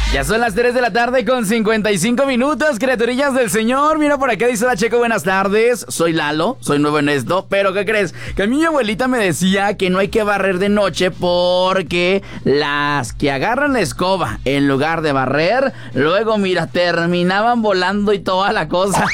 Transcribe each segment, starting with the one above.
Ya son las 3 de la tarde con 55 minutos, criaturillas del Señor. Mira, por acá dice la Checo, buenas tardes. Soy Lalo, soy nuevo en esto, pero ¿qué crees? Que a mí mi abuelita me decía que no hay que barrer de noche porque las que agarran la escoba en lugar de barrer, luego, mira, terminaban volando y toda la cosa.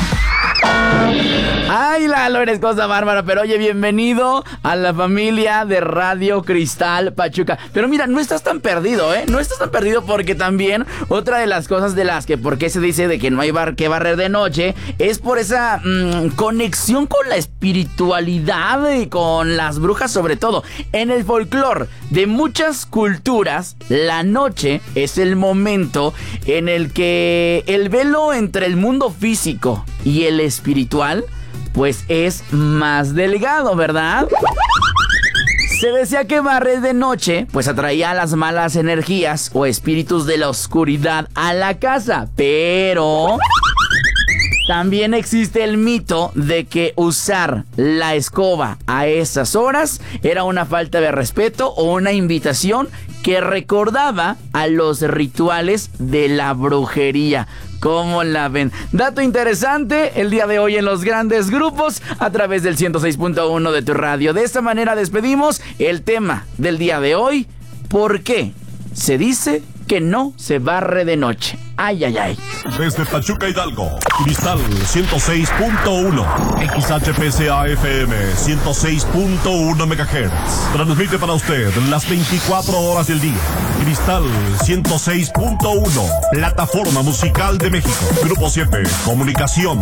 Ay, Lalo, eres cosa bárbara. Pero oye, bienvenido a la familia de Radio Cristal Pachuca. Pero mira, no estás tan perdido, ¿eh? No estás tan perdido porque también otra de las cosas de las que por qué se dice de que no hay que barrer de noche es por esa conexión con la espiritualidad y con las brujas sobre todo. En el folclore de muchas culturas, la noche es el momento en el que el velo entre el mundo físico y el espiritual pues es más delgado, ¿verdad? Se decía que barrer de noche pues atraía a las malas energías o espíritus de la oscuridad a la casa, pero también existe el mito de que usar la escoba a esas horas era una falta de respeto o una invitación que recordaba a los rituales de la brujería. ¿Cómo la ven? Dato interesante el día de hoy en los grandes grupos a través del 106.1 de tu radio. De esta manera despedimos el tema del día de hoy. ¿Por qué se dice que no se barre de noche? Ay, ay, ay. Desde Pachuca, Hidalgo, Cristal 106.1, XHPCA FM 106.1 MHz. Transmite para usted las 24 horas del día. Cristal 106.1, plataforma musical de México. Grupo 7, comunicación.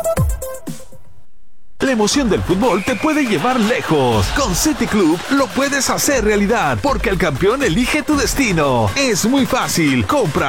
La emoción del fútbol te puede llevar lejos. Con City Club lo puedes hacer realidad, porque el campeón elige tu destino. Es muy fácil. Compra